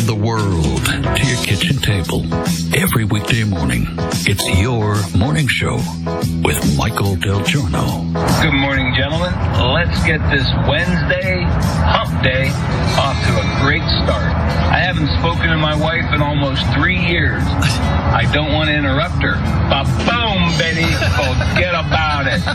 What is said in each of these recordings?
the world to your kitchen table. Every weekday morning, it's your morning show with Michael Del Giorno. Good morning, gentlemen. Let's get this Wednesday hump day off to a great start. I haven't spoken to my wife in almost 3 years. I don't want to interrupt her. Ba-boom, Betty. Forget about it.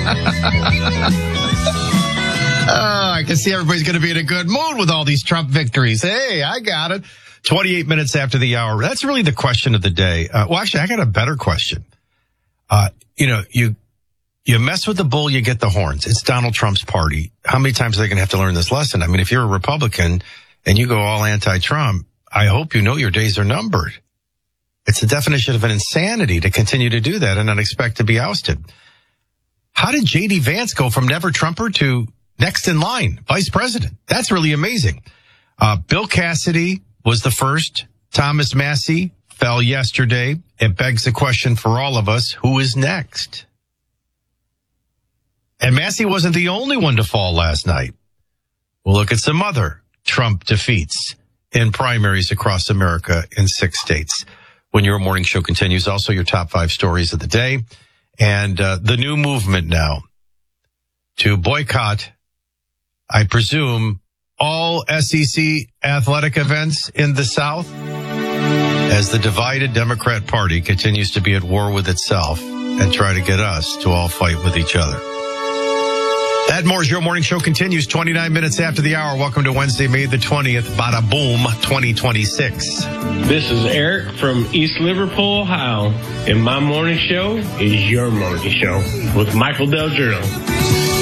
I can see everybody's going to be in a good mood with all these Trump victories. Hey, I got it. 28 minutes after the hour. That's really the question of the day. Well, actually, I got a better question. You mess with the bull, you get the horns. It's Donald Trump's party. How many times are they going to have to learn this lesson? I mean, if you're a Republican and you go all anti-Trump, I hope you know your days are numbered. It's the definition of an insanity to continue to do that and not expect to be ousted. How did J.D. Vance go from never Trumper to next in line, vice president? That's really amazing. Bill Cassidy was the first. Thomas Massie fell yesterday. It begs the question for all of us, who is next? And Massie wasn't the only one to fall last night. We'll look at some other Trump defeats in primaries across America in 6 states. When your morning show continues, also your top 5 stories of the day. And the new movement now to boycott, I presume, all SEC athletic events in the South as the divided Democrat Party continues to be at war with itself and try to get us to all fight with each other. That more as your morning show continues 29 minutes after the hour. Welcome to Wednesday, May the 20th. Bada boom 2026. This is Eric from East Liverpool, Ohio, and my morning show is your morning show with Michael Del Giorno.